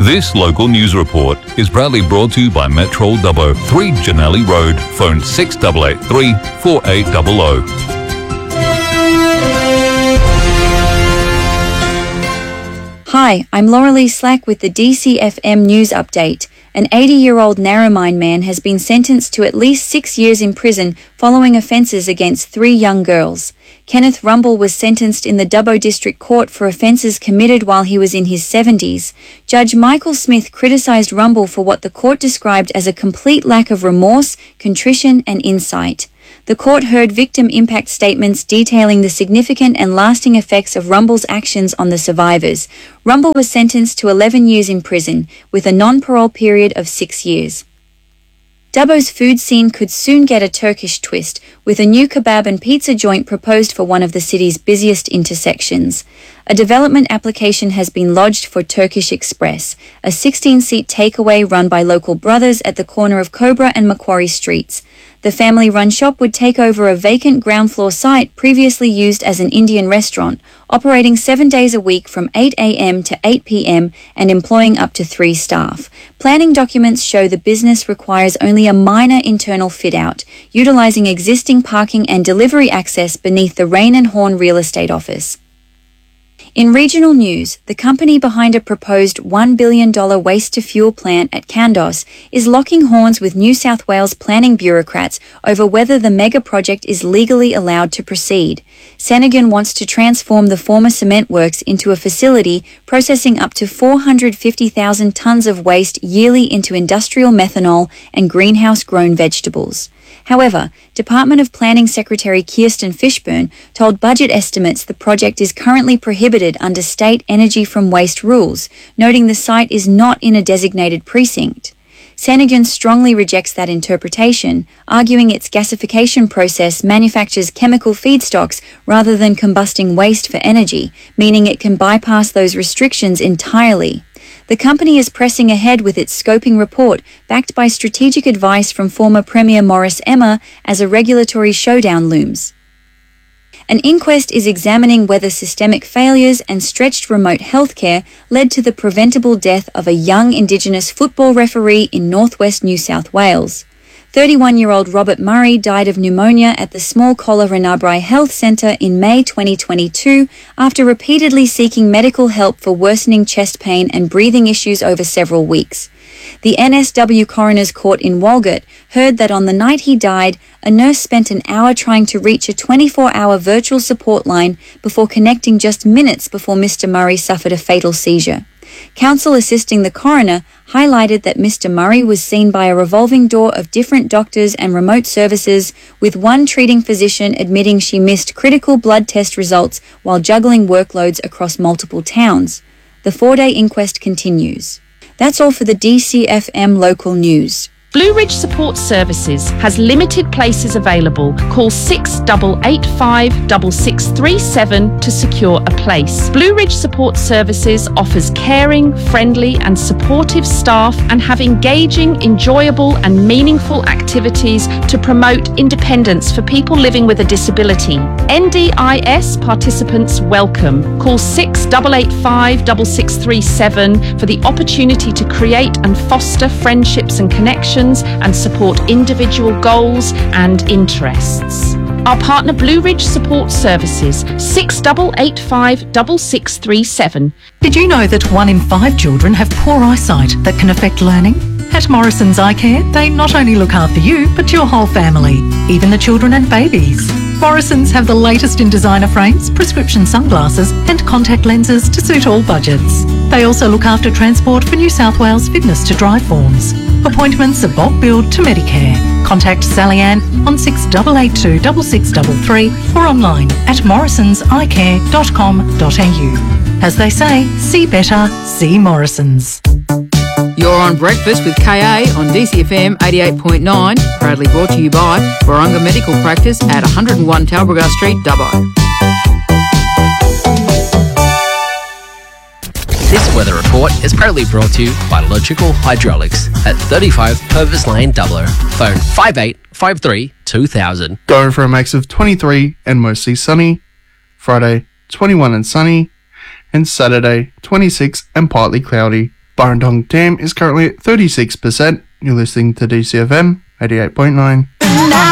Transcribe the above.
This local news report is proudly brought to you by Metro Dubbo, 3 Janelli Road, phone 6883 4800. Hi, I'm Lauralee Slack with the DCFM News Update. An 80-year-old Narromine man has been sentenced to at least 6 years in prison following offences against 3 young girls. Kenneth Rumble was sentenced in the Dubbo District Court for offences committed while he was in his 70s. Judge Michael Smith criticised Rumble for what the court described as a complete lack of remorse, contrition and insight. The court heard victim impact statements detailing the significant and lasting effects of Rumble's actions on the survivors. Rumble was sentenced to 11 years in prison, with a non-parole period of 6 years. Dubbo's food scene could soon get a Turkish twist, with a new kebab and pizza joint proposed for one of the city's busiest intersections. A development application has been lodged for Turkish Express, a 16-seat takeaway run by local brothers at the corner of Cobra and Macquarie Streets. The family-run shop would take over a vacant ground floor site previously used as an Indian restaurant, operating 7 days a week from 8 a.m. to 8 p.m. and employing up to 3 staff. Planning documents show the business requires only a minor internal fit-out, utilizing existing parking and delivery access beneath the Rain and Horn real estate office. In regional news, the company behind a proposed $1 billion waste-to-fuel plant at Kandos is locking horns with New South Wales planning bureaucrats over whether the mega project is legally allowed to proceed. Senegan wants to transform the former cement works into a facility processing up to 450,000 tonnes of waste yearly into industrial methanol and greenhouse-grown vegetables. However, Department of Planning Secretary Kirsten Fishburn told Budget Estimates the project is currently prohibited under state energy from waste rules, noting the site is not in a designated precinct. Senegan strongly rejects that interpretation, arguing its gasification process manufactures chemical feedstocks rather than combusting waste for energy, meaning it can bypass those restrictions entirely. The company is pressing ahead with its scoping report, backed by strategic advice from former Premier Maurice Emmer as a regulatory showdown looms. An inquest is examining whether systemic failures and stretched remote healthcare led to the preventable death of a young Indigenous football referee in northwest New South Wales. 31-year-old Robert Murray died of pneumonia at the Small Collar Renabrai Health Centre in May 2022 after repeatedly seeking medical help for worsening chest pain and breathing issues over several weeks. The NSW Coroner's Court in Walgett heard that on the night he died, a nurse spent an hour trying to reach a 24-hour virtual support line before connecting just minutes before Mr. Murray suffered a fatal seizure. Counsel assisting the coroner highlighted that Mr. Murray was seen by a revolving door of different doctors and remote services, with one treating physician admitting she missed critical blood test results while juggling workloads across multiple towns. The 4-day inquest continues. That's all for the DCFM local news. Blue Ridge Support Services has limited places available. Call 6885 6637 to secure a place. Blue Ridge Support Services offers caring, friendly and supportive staff and have engaging, enjoyable and meaningful activities to promote independence for people living with a disability. NDIS participants welcome. Call 6885 6637 for the opportunity to create and foster friendships and connections and support individual goals and interests. Our partner Blue Ridge Support Services, 6885 6637. Did you know that 1 in 5 children have poor eyesight that can affect learning? At Morrison's Eye Care, they not only look after you, but your whole family, even the children and babies. Morrison's have the latest in designer frames, prescription sunglasses and contact lenses to suit all budgets. They also look after transport for New South Wales fitness to drive forms. Appointments are bulk billed to Medicare. Contact Sally Ann on 6882 6633 or online at morrisonseyecare.com.au. As they say, see better, see Morrisons. You're on Breakfast with KA on DCFM 88.9, proudly brought to you by Warunga Medical Practice at 101 Talbragar Street, Dubbo. This weather report is proudly brought to you by Logical Hydraulics at 35 Purvis Lane, Dubbo. Phone 5853 2000. Going for a max of 23 and mostly sunny. Friday, 21 and sunny. And Saturday, 26 and partly cloudy. Barndong Dam is currently at 36%. You're listening to DCFM 88.9.